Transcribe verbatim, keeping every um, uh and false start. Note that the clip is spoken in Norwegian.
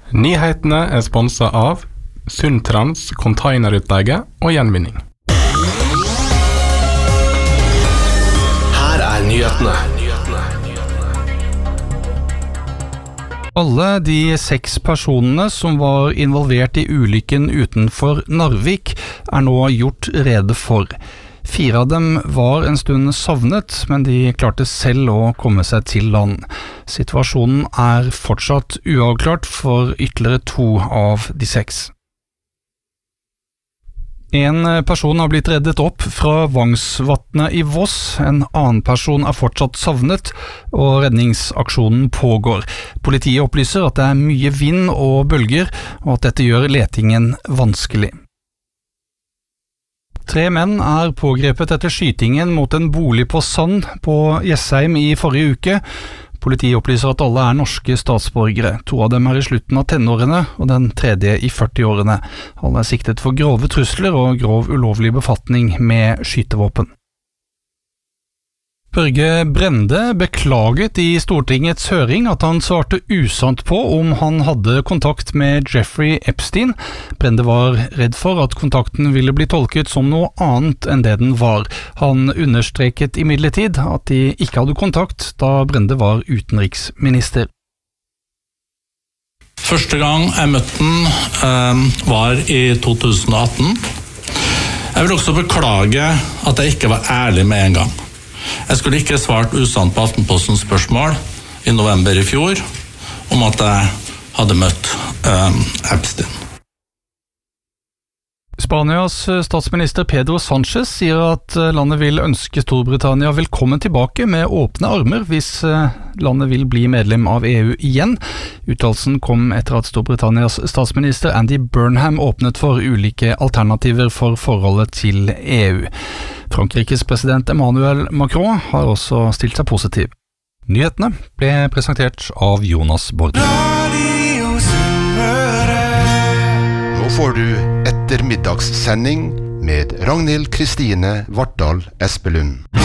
Nyhetene er sponset av Sundtrans containerutleie og gjenvinning. Her er nyhetene. Alle de seks personene som var involvert i ulykken utenfor Narvik er nå gjort rede for. Fire av dem var en stund savnet, men de klarte selv å komme seg til land. Situasjonen er fortsatt uavklart for ytterligere to av de seks. En person har blitt reddet opp fra Vangsvatnet i Voss, en annen person er fortsatt savnet, og redningsaksjonen pågår. Politiet opplyser at det er mye vind og bølger, og at dette gjør letingen vanskelig. Tre menn er pågrepet etter skytingen mot en bolig på Sand på Jessheim i forrige uke. Politiet opplyser at alle er norske statsborgere. To av dem er i slutten av tenårene, og den tredje i førtiårene. Alle er siktet for grove trusler og grov ulovlig befatning med skytevåpen. Børge Brende beklaget i Stortingets høring at han svarte usant på om han hadde kontakt med Jeffrey Epstein. Brende var redd for at kontakten ville bli tolket som noe annet enn det den var. Han understreket imidlertid at de ikke hadde kontakt da Brende var utenriksminister. Første gang jeg møtte den eh, var i to tusen og atten. Jeg vil også beklage at jeg ikke var ærlig med en gang. Jeg skulle ikke svart usant på Aftenpostens spørsmål i november i fjor om at jeg hadde møtt um, Epstein. Spanias statsminister Pedro Sánchez sier at landet vil ønske Storbritannia velkommen tilbake med åpne armer hvis landet vil bli medlem av E U igjen. Uttalelsen kom etter at Storbritannias statsminister Andy Burnham åpnet for ulike alternativer for forholdet til E U. Frankrikes president Emmanuel Macron har også stilt seg positiv. Nyhetene ble presentert av Jonas Borgen. Nå får du ettermiddagssending med Ragnhild Kristine Vartdal Espelund.